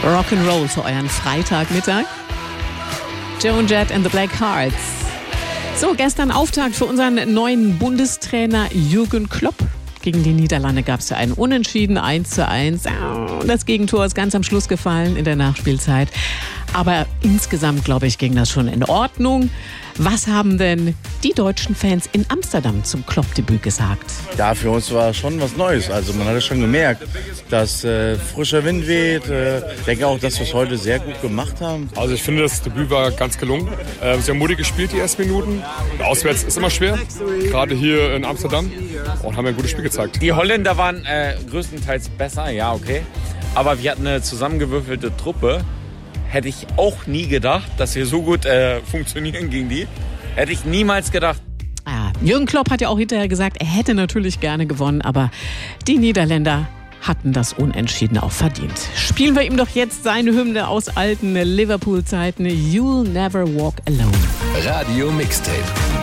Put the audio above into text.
Rock'n'Roll für euren Freitagmittag. Joan Jett and the Black Hearts. So, gestern Auftakt für unseren neuen Bundestrainer Jürgen Klopp. Gegen die Niederlande gab es ja einen Unentschieden, 1:1. Das Gegentor ist ganz am Schluss gefallen in der Nachspielzeit. Aber insgesamt, glaube ich, ging das schon in Ordnung. Was haben denn die deutschen Fans in Amsterdam zum Klopp-Debüt gesagt? Ja, für uns war schon was Neues. Also man hat es schon gemerkt, dass frischer Wind weht. Ich denke auch, dass wir es heute sehr gut gemacht haben. Also ich finde, das Debüt war ganz gelungen. Sehr mutig gespielt, die ersten Minuten. Auswärts ist immer schwer, gerade hier in Amsterdam. Und haben ein gutes Spiel gezeigt. Die Holländer waren größtenteils besser, ja, okay. Aber wir hatten eine zusammengewürfelte Truppe. Hätte ich auch nie gedacht, dass wir so gut funktionieren gegen die. Hätte ich niemals gedacht. Ja, Jürgen Klopp hat ja auch hinterher gesagt, er hätte natürlich gerne gewonnen, aber die Niederländer hatten das Unentschieden auch verdient. Spielen wir ihm doch jetzt seine Hymne aus alten Liverpool-Zeiten, You'll Never Walk Alone. Radio Mixtape.